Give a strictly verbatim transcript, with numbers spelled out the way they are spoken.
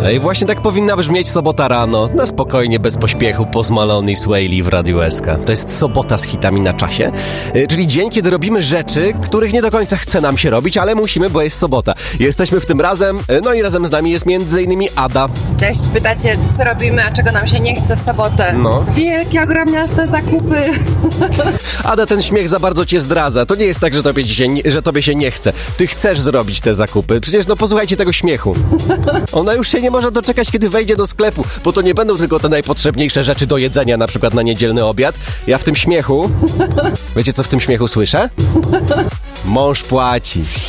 I właśnie tak powinna brzmieć sobota rano, na spokojnie, bez pośpiechu, Post Malone i Sway Lee w Radiu S K. To jest sobota z hitami na czasie, yy, czyli dzień, kiedy robimy rzeczy, których nie do końca chce nam się robić, ale musimy, bo jest sobota. Jesteśmy w tym razem, yy, no i razem z nami jest między innymi Ada. Cześć, pytacie, co robimy, a czego nam się nie chce w sobotę? No. Wielkie, ogromniaste zakupy. Ada, ten śmiech za bardzo cię zdradza. To nie jest tak, że tobie, się, że tobie się nie chce. Ty chcesz zrobić te zakupy. Przecież no posłuchajcie tego śmiechu. Ona już się nie może doczekać, kiedy wejdzie do sklepu, bo to nie będą tylko te najpotrzebniejsze rzeczy do jedzenia, na przykład na niedzielny obiad. Ja w tym śmiechu... Wiecie, co w tym śmiechu słyszę? Mąż płaci.